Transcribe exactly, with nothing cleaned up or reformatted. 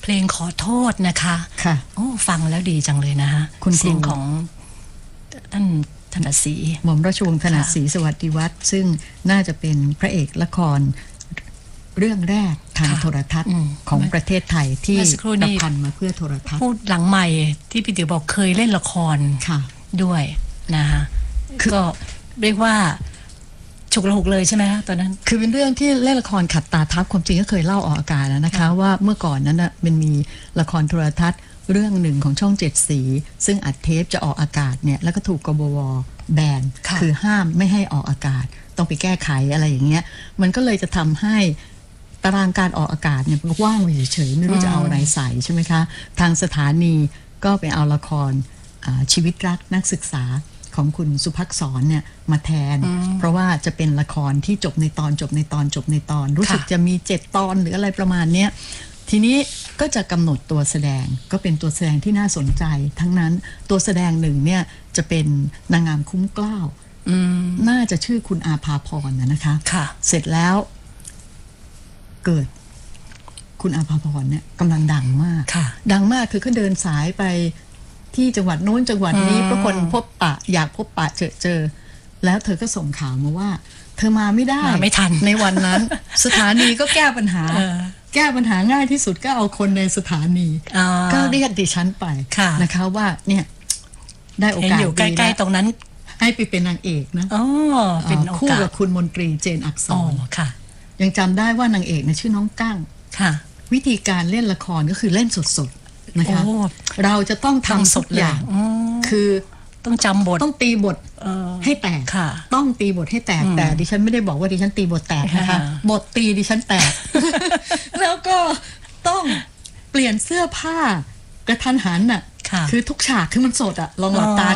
เพลงขอโทษนะคะค่ะโอ้ฟังแล้วดีจังเลยนะคะคุณครูเสียงของท่านธนศรีหม่อมราชวงศ์ธนศรีสวัสดิวัฒน์ซึ่งน่าจะเป็นพระเอกละครเรื่องแรกทางโทรทัศน์ของประเทศไทยที่ประพันธ์มาเพื่อโทรทัศน์พูดหลังใหม่ที่พี่ติ๋วบอกเคยเล่นละครด้วยนะคะก็เรียกว่าฉุกละหุกเลยใช่ไหมคะตอนนั้นคือเป็นเรื่องที่เล่นละครขัดตาทับความจริงก็เคยเล่าออกอากาศแล้วนะคะว่าเมื่อก่อนนั้นนะมันมีละครโทรทัศน์เรื่องหนึ่งของช่องเจ็ดสีซึ่งอัดเทปจะออกอากาศเนี่ยแล้วก็ถูกกบวแบนคือห้ามไม่ให้ออกอากาศต้องไปแก้ไขอะไรอย่างเงี้ยมันก็เลยจะทำให้ตารางการออกอากาศเนี่ยมันว่างไปเฉยๆไม่รู้จะเอาอะไรใส่ใช่ไหมคะทางสถานีก็ไปเอาละครชีวิตรักนักศึกษาของคุณสุภักษรเนี่ยมาแทนเพราะว่าจะเป็นละครที่จบในตอนจบในตอนจบในตอนรู้สึกจะมีเจ็ดตอนหรืออะไรประมาณเนี้ยทีนี้ก็จะกำหนดตัวแสดงก็เป็นตัวแสดงที่น่าสนใจทั้งนั้นตัวแสดงหนึ่งเนี่ยจะเป็นนางงามคุ้มเกล้าน่าจะชื่อคุณอาภาพรนะนะคะเสร็จแล้วเกิดคุณอาภาพรเนี่ยกำลังดังมากดังมากคือเขาเดินสายไปที่จังหวัดโน้นจังหวัดนี้เพราะคนพบปะอยากพบปะเจอเจอแล้วเธอก็ส่งข่าวมาว่าเธอมาไม่ได้ไม่ทันในวันนั้น สถานีก็แก้ปัญหาแก้ปัญหาง่ายที่สุดก็เอาคนในสถานีก็เรียกดิฉันไปนะคะว่าเนี่ยได้โอกาสอยู่ใกล้ๆตรงนั้นให้ไปเป็นนางเอกนะเป็นคู่กับคุณมนตรีเจนอักษรยังจำได้ว่านางเอกเนี่ยชื่อน้องกั้งวิธีการเล่นละครก็คือเล่นสดๆนะคะเราจะต้องทำทุกอย่างคือต้องจำบทต้องตีบทให้แตกต้องตีบทให้แตกแต่ดิฉันไม่ได้บอกว่าดิฉันตีบทแตกนะคะบทตีดิฉันแตกแล้วก็ต้องเปลี่ยนเสื้อผ้ากระทันหันน่ะคือทุกฉากคือมันสดอะลองหลับตา